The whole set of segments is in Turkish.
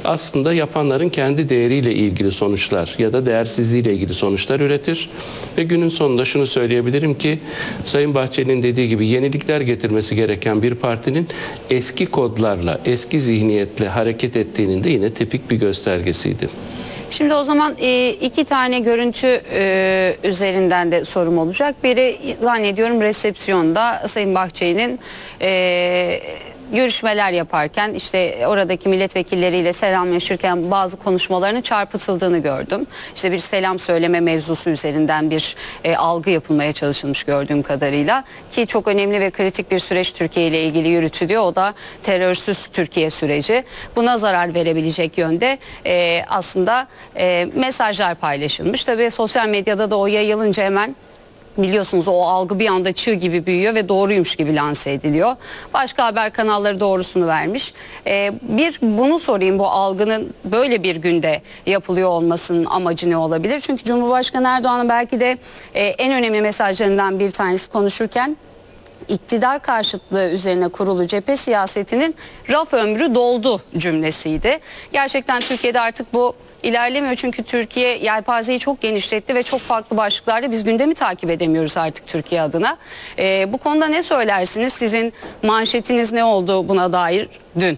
aslında yapanların kendi değeriyle ilgili sonuçlar ya da değersizliğiyle ilgili sonuçlar üretir. Ve günün sonunda şunu söyleyebilirim ki Sayın Bahçeli'nin dediği gibi yenilikler getirmesi gereken bir partinin eski kodlarla, eski zihniyetle hareket ettiğinin de yine tipik bir göstergesiydi. Şimdi o zaman iki tane görüntü üzerinden de sorum olacak. Biri zannediyorum resepsiyonda Sayın Bahçeli'nin görüşmeler yaparken işte oradaki milletvekilleriyle selamlaşırken bazı konuşmalarının çarpıtıldığını gördüm. İşte bir selam söyleme mevzusu üzerinden bir algı yapılmaya çalışılmış gördüğüm kadarıyla, ki çok önemli ve kritik bir süreç Türkiye ile ilgili yürütülüyor. O da terörsüz Türkiye süreci. Buna zarar verebilecek yönde aslında mesajlar paylaşılmış. Tabii sosyal medyada da o yayılınca hemen biliyorsunuz o algı bir anda çığ gibi büyüyor ve doğruymuş gibi lanse ediliyor. Başka haber kanalları doğrusunu vermiş. Bir bunu sorayım, bu algının böyle bir günde yapılıyor olmasının amacı ne olabilir? Çünkü Cumhurbaşkanı Erdoğan'ın belki de en önemli mesajlarından bir tanesi konuşurken iktidar karşıtlığı üzerine kurulu cephe siyasetinin raf ömrü doldu cümlesiydi. Gerçekten Türkiye'de artık bu ilerlemiyor, çünkü Türkiye yelpazeyi çok genişletti ve çok farklı başlıklarda biz gündemi takip edemiyoruz artık Türkiye adına. Bu konuda ne söylersiniz? Sizin manşetiniz ne oldu buna dair dün?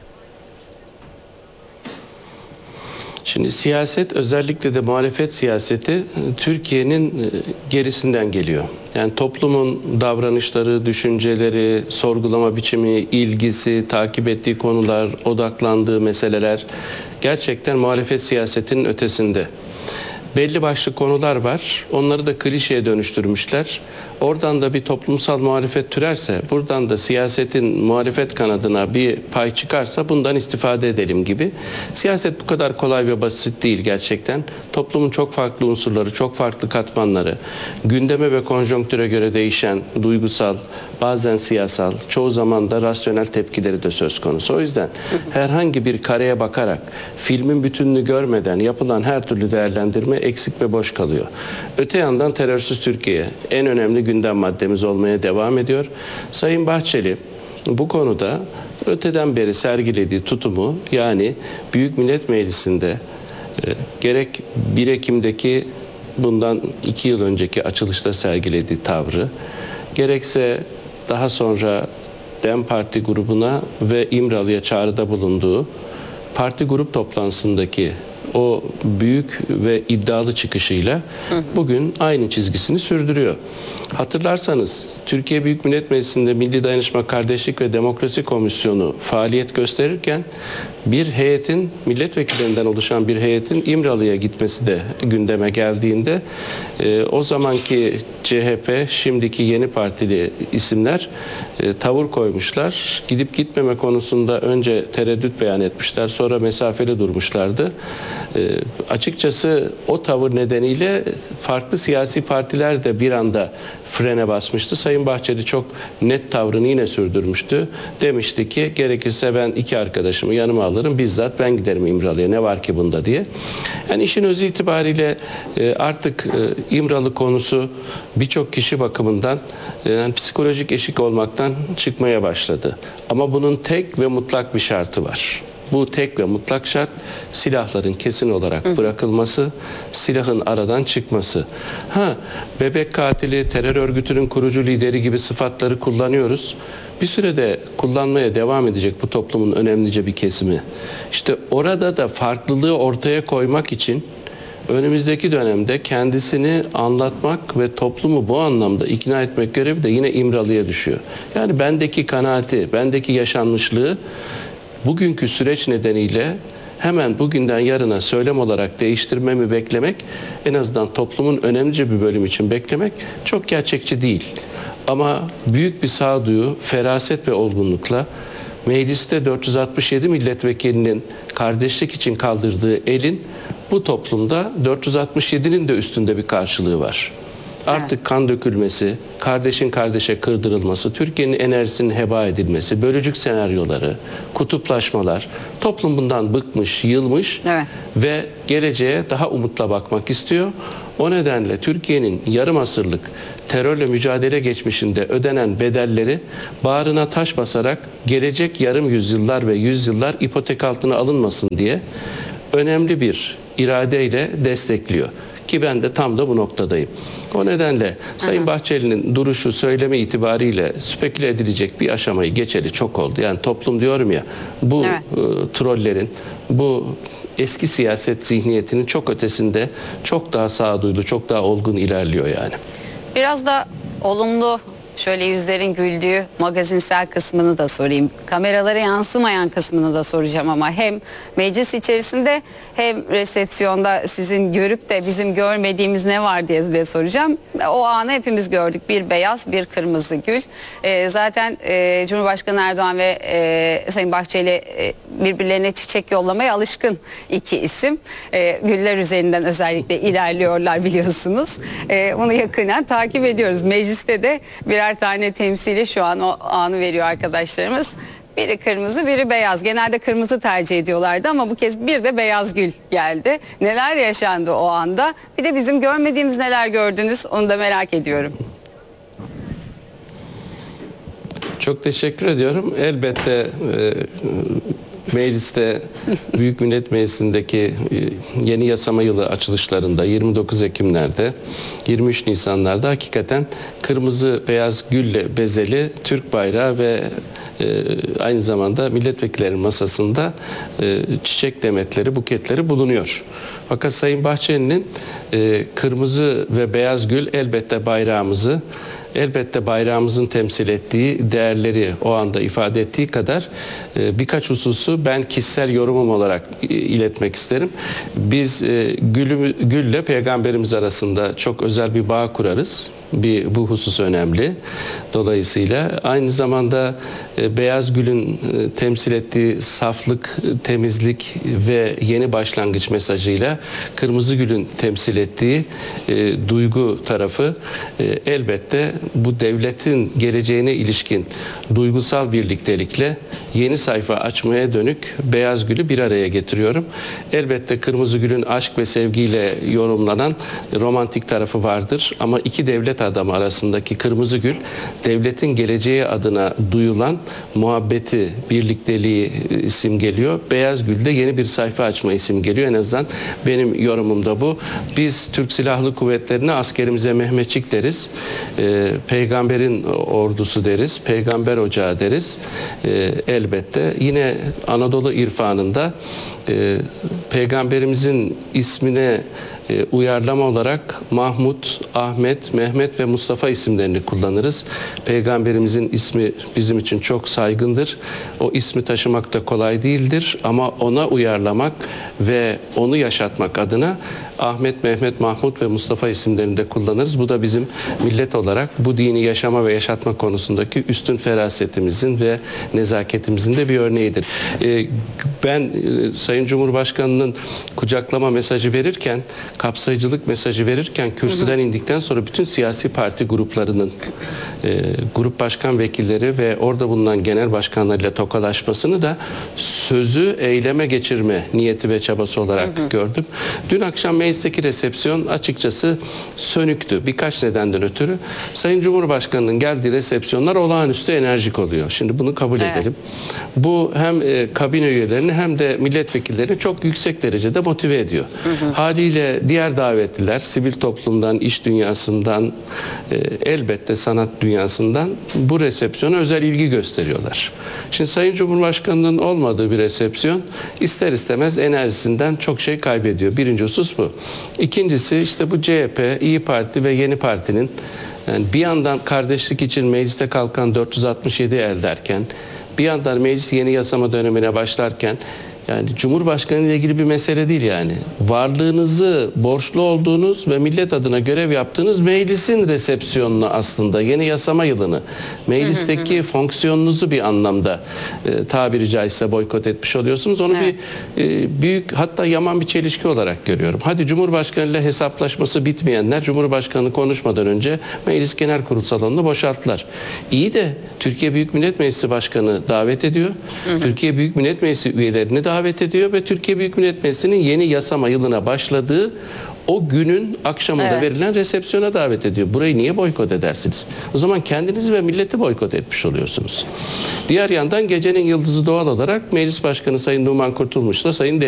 Şimdi siyaset, özellikle de muhalefet siyaseti Türkiye'nin gerisinden geliyor. Yani toplumun davranışları, düşünceleri, sorgulama biçimi, ilgisi, takip ettiği konular, odaklandığı meseleler gerçekten muhalefet siyasetinin ötesinde. Belli başlı konular var. Onları da klişeye dönüştürmüşler. Oradan da bir toplumsal muhalefet türerse, buradan da siyasetin muhalefet kanadına bir pay çıkarsa bundan istifade edelim gibi. Siyaset bu kadar kolay ve basit değil gerçekten. Toplumun çok farklı unsurları, çok farklı katmanları, gündeme ve konjonktüre göre değişen duygusal, bazen siyasal, çoğu zaman da rasyonel tepkileri de söz konusu. O yüzden herhangi bir kareye bakarak, filmin bütününü görmeden yapılan her türlü değerlendirme eksik ve boş kalıyor. Öte yandan terörsüz Türkiye en önemli gündem maddemiz olmaya devam ediyor. Sayın Bahçeli bu konuda öteden beri sergilediği tutumu, yani Büyük Millet Meclisi'nde gerek 1 Ekim'deki bundan 2 yıl önceki açılışta sergilediği tavrı, gerekse daha sonra DEM Parti grubuna ve İmralı'ya çağrıda bulunduğu parti grup toplantısındaki o büyük ve iddialı çıkışıyla bugün aynı çizgisini sürdürüyor. Hatırlarsanız Türkiye Büyük Millet Meclisi'nde Milli Dayanışma, Kardeşlik ve Demokrasi Komisyonu faaliyet gösterirken bir heyetin, milletvekillerinden oluşan bir heyetin İmralı'ya gitmesi de gündeme geldiğinde o zamanki CHP, şimdiki yeni partili isimler tavır koymuşlar. Gidip gitmeme konusunda önce tereddüt beyan etmişler, sonra mesafeli durmuşlardı. Açıkçası o tavır nedeniyle farklı siyasi partiler de bir anda frene basmıştı. Sayın Bahçeli çok net tavrını yine sürdürmüştü. Demişti ki gerekirse ben 2 arkadaşımı yanıma alırım, bizzat ben giderim İmralı'ya, ne var ki bunda diye. Yani işin özü itibariyle artık İmralı konusu birçok kişi bakımından psikolojik eşik olmaktan çıkmaya başladı. Ama bunun tek ve mutlak bir şartı var. Bu tek ve mutlak şart silahların kesin olarak bırakılması, silahın aradan çıkması. Bebek katili, terör örgütünün kurucu lideri gibi sıfatları kullanıyoruz. Bir sürede kullanmaya devam edecek bu toplumun önemlice bir kesimi. İşte orada da farklılığı ortaya koymak için önümüzdeki dönemde kendisini anlatmak ve toplumu bu anlamda ikna etmek görevi de yine İmralı'ya düşüyor. Yani bendeki kanaati, bendeki yaşanmışlığı bugünkü süreç nedeniyle hemen bugünden yarına söylem olarak değiştirmemi beklemek, en azından toplumun önemlice bir bölüm için beklemek çok gerçekçi değil. Ama büyük bir sağduyu, feraset ve olgunlukla mecliste 467 milletvekilinin kardeşlik için kaldırdığı elin bu toplumda 467'nin de üstünde bir karşılığı var. Artık kan dökülmesi, kardeşin kardeşe kırdırılması, Türkiye'nin enerjisinin heba edilmesi, bölücük senaryoları, kutuplaşmalar, toplum bundan bıkmış, yılmış ve geleceğe daha umutla bakmak istiyor. O nedenle Türkiye'nin yarım asırlık terörle mücadele geçmişinde ödenen bedelleri bağrına taş basarak gelecek yarım yüzyıllar ve yüzyıllar ipotek altına alınmasın diye önemli bir iradeyle destekliyor. Ki ben de tam da bu noktadayım. O nedenle Sayın Bahçeli'nin duruşu, söylemi itibariyle speküle edilecek bir aşamayı geçeli çok oldu. Yani toplum diyorum ya, bu trollerin, bu eski siyaset zihniyetinin çok ötesinde, çok daha sağduyulu, çok daha olgun ilerliyor yani. Biraz da olumlu, şöyle yüzlerin güldüğü magazinsel kısmını da sorayım. Kameralara yansımayan kısmını da soracağım ama hem meclis içerisinde hem resepsiyonda sizin görüp de bizim görmediğimiz ne var diye soracağım. O anı hepimiz gördük. Bir beyaz, bir kırmızı gül. Zaten Cumhurbaşkanı Erdoğan ve Sayın Bahçeli birbirlerine çiçek yollamaya alışkın iki isim. Güller üzerinden özellikle ilerliyorlar biliyorsunuz. Bunu yakından takip ediyoruz. Mecliste de birer tane temsili şu an o anı veriyor arkadaşlarımız. Biri kırmızı, biri beyaz. Genelde kırmızı tercih ediyorlardı ama bu kez bir de beyaz gül geldi. Neler yaşandı o anda? Bir de bizim görmediğimiz neler gördünüz, onu da merak ediyorum. Çok teşekkür ediyorum. Elbette mecliste, Büyük Millet Meclisi'ndeki yeni yasama yılı açılışlarında 29 Ekimler'de, 23 Nisanlar'da hakikaten kırmızı beyaz gülle bezeli Türk bayrağı ve aynı zamanda milletvekillerinin masasında çiçek demetleri, buketleri bulunuyor. Fakat Sayın Bahçeli'nin kırmızı ve beyaz gül elbette bayrağımızı, elbette bayrağımızın temsil ettiği değerleri o anda ifade ettiği kadar birkaç hususu ben kişisel yorumum olarak iletmek isterim. Biz gülle peygamberimiz arasında çok özel bir bağ kurarız. Bu husus önemli. Dolayısıyla aynı zamanda beyaz gülün temsil ettiği saflık, temizlik ve yeni başlangıç mesajıyla kırmızı gülün temsil ettiği duygu tarafı elbette bu devletin geleceğine ilişkin duygusal birliktelikle yeni sayfa açmaya dönük beyaz gülü bir araya getiriyorum. Elbette kırmızı gülün aşk ve sevgiyle yorumlanan romantik tarafı vardır ama iki devlet adamı arasındaki kırmızı gül devletin geleceği adına duyulan muhabbeti, birlikteliği simgeliyor. Beyaz gül de yeni bir sayfa açma simgeliyor. En azından benim yorumum da bu. Biz Türk Silahlı Kuvvetleri'ne, askerimize Mehmetçik deriz. Peygamberin ordusu deriz. Peygamber ocağı deriz. Elbette yine Anadolu irfanında Peygamberimizin ismine uyarlama olarak Mahmut, Ahmet, Mehmet ve Mustafa isimlerini kullanırız. Peygamberimizin ismi bizim için çok saygındır. O ismi taşımak da kolay değildir ama ona uyarlamak ve onu yaşatmak adına Ahmet, Mehmet, Mahmut ve Mustafa isimlerini de kullanırız. Bu da bizim millet olarak bu dini yaşama ve yaşatma konusundaki üstün ferasetimizin ve nezaketimizin de bir örneğidir. Ben Sayın Cumhurbaşkanı'nın kucaklama mesajı verirken, kapsayıcılık mesajı verirken kürsüden indikten sonra bütün siyasi parti gruplarının grup başkan vekilleri ve orada bulunan genel başkanlarıyla tokalaşmasını da sözü eyleme geçirme niyeti ve çabası olarak gördüm. Dün akşam meclisteki resepsiyon açıkçası sönüktü. Birkaç nedenden ötürü. Sayın Cumhurbaşkanı'nın geldiği resepsiyonlar olağanüstü enerjik oluyor. Şimdi bunu kabul edelim. Bu hem kabine üyelerini hem de milletvekillerini çok yüksek derecede motive ediyor. Haliyle diğer davetliler, sivil toplumdan, iş dünyasından, elbette sanat dünyasından bu resepsiyona özel ilgi gösteriyorlar. Şimdi Sayın Cumhurbaşkanı'nın olmadığı bir resepsiyon ister istemez enerjisinden çok şey kaybediyor. Birinci husus bu. İkincisi işte bu CHP, İYİ Parti ve Yeni Parti'nin yani bir yandan kardeşlik için mecliste kalkan 467 el derken, bir yandan meclis yeni yasama dönemine başlarken yani Cumhurbaşkanı ile ilgili bir mesele değil yani. Varlığınızı borçlu olduğunuz ve millet adına görev yaptığınız meclisin resepsiyonunu aslında yeni yasama yılını meclisteki fonksiyonunuzu bir anlamda tabiri caizse boykot etmiş oluyorsunuz. Onu bir büyük hatta yaman bir çelişki olarak görüyorum. Hadi Cumhurbaşkanı ile hesaplaşması bitmeyenler Cumhurbaşkanı konuşmadan önce Meclis Genel Kurul salonunu boşalttılar. İyi de Türkiye Büyük Millet Meclisi Başkanı davet ediyor. Türkiye Büyük Millet Meclisi üyelerini davet ediyor ve Türkiye Büyük Millet Meclisi'nin yeni yasama yılına başladığı o günün akşamında Evet. verilen resepsiyona davet ediyor. Burayı niye boykot edersiniz? O zaman kendinizi ve milleti boykot etmiş oluyorsunuz. Diğer yandan gecenin yıldızı doğal olarak Meclis Başkanı Sayın Numan Kurtulmuş'la Sayın